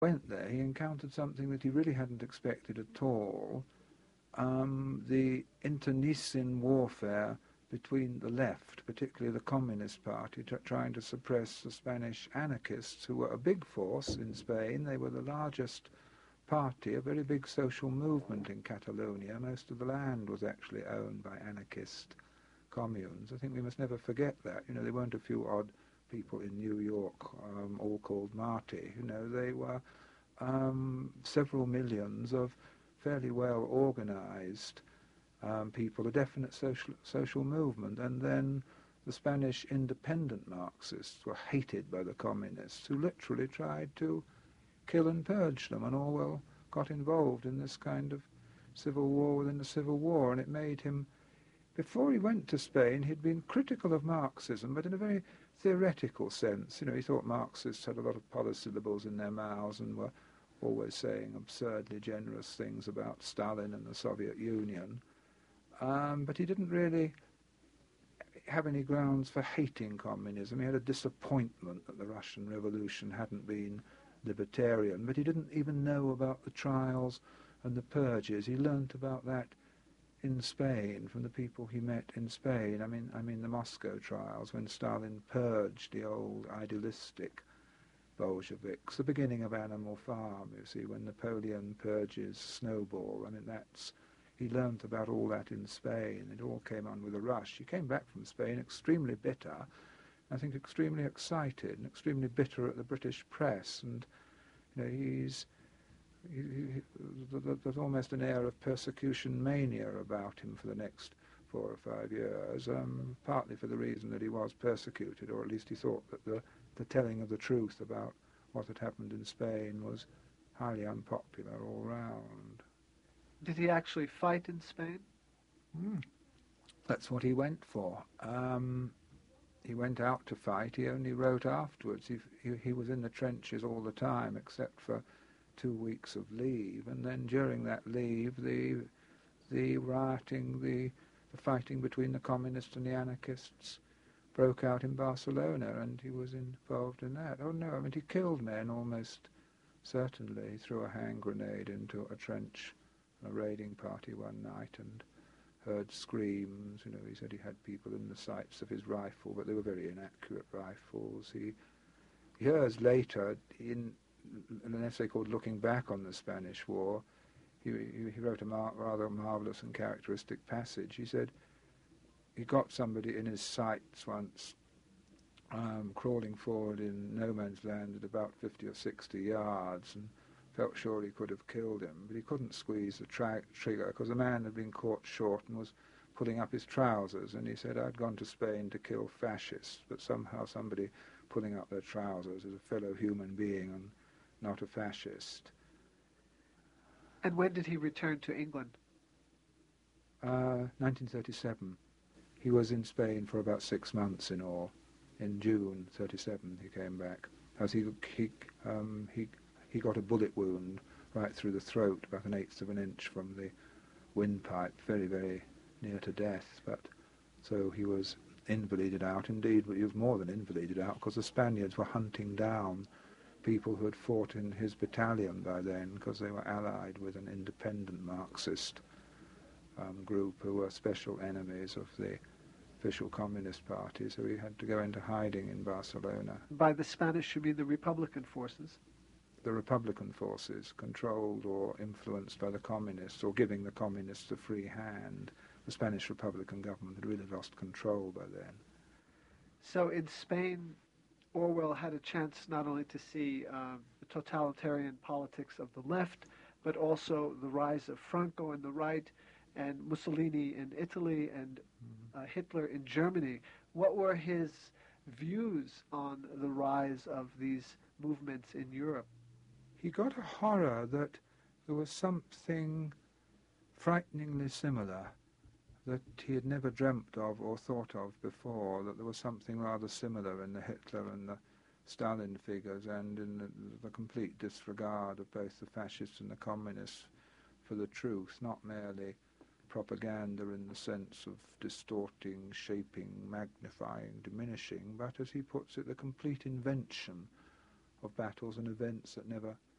Went there, he encountered something that he really hadn't expected at all, the internecine warfare between the left, particularly the Communist Party, trying to suppress the Spanish anarchists, who were a big force in Spain. They were the largest party, a very big social movement in Catalonia. Most of the land was actually owned by anarchist communes. I think we must never forget that. You know, there weren't a few odd people in New York, all called Marty. You know, they were several millions of fairly well organized people, a definite social movement. And then the Spanish independent Marxists were hated by the communists, who literally tried to kill and purge them, and Orwell got involved in this kind of civil war within the civil war, and it made him, before he went to Spain, he'd been critical of Marxism, but in a very theoretical sense. You know, he thought Marxists had a lot of polysyllables in their mouths and were always saying absurdly generous things about Stalin and the Soviet Union. But he didn't really have any grounds for hating communism. He had a disappointment that the Russian Revolution hadn't been libertarian, but he didn't even know about the trials and the purges. He learnt about that in Spain from the people he met in Spain. I mean the Moscow trials, when Stalin purged the old idealistic Bolsheviks, the beginning of Animal Farm, you see, when Napoleon purges Snowball. I mean, he learnt about all that in Spain. It all came on with a rush. He came back from Spain extremely bitter, I think extremely excited and extremely bitter at the British press. And you know, there's almost an air of persecution mania about him for the next 4 or 5 years, partly for the reason that he was persecuted, or at least he thought that the telling of the truth about what had happened in Spain was highly unpopular all round. Did he actually fight in Spain? That's what he went for. He went out to fight. He only wrote afterwards. He was in the trenches all the time, except for 2 weeks of leave. And then during that leave, the rioting, the fighting between the communists and the anarchists broke out in Barcelona, and he was involved in that. Oh no, I mean, he killed men almost certainly, threw a hand grenade into a trench, a raiding party one night, and heard screams. You know, he said he had people in the sights of his rifle, but they were very inaccurate rifles. He years later, in an essay called Looking Back on the Spanish War, he wrote a rather marvellous and characteristic passage. He said he got somebody in his sights once, crawling forward in no man's land at about 50 or 60 yards, and felt sure he could have killed him, but he couldn't squeeze the trigger because the man had been caught short and was pulling up his trousers. And he said, I'd gone to Spain to kill fascists, but somehow somebody pulling up their trousers is a fellow human being and not a fascist. And when did he return to England? 1937. He was in Spain for about 6 months in all. In June 37 he came back. As he got a bullet wound right through the throat, about 1/8 of an inch from the windpipe, very, very near to death. But so he was invalided out. Indeed, he was more than invalided out, because the Spaniards were hunting down people who had fought in his battalion by then, because they were allied with an independent Marxist group who were special enemies of the official Communist Party. So he had to go into hiding in Barcelona. By the Spanish, you mean the Republican forces? The Republican forces, controlled or influenced by the Communists, or giving the Communists a free hand. The Spanish Republican government had really lost control by then. So in Spain, Orwell had a chance not only to see the totalitarian politics of the left, but also the rise of Franco in the right, and Mussolini in Italy, and Hitler in Germany. What were his views on the rise of these movements in Europe? He got a horror that there was something frighteningly similar that he had never dreamt of or thought of before, that there was something rather similar in the Hitler and the Stalin figures, and in the complete disregard of both the fascists and the communists for the truth, not merely propaganda in the sense of distorting, shaping, magnifying, diminishing, but, as he puts it, the complete invention of battles and events that never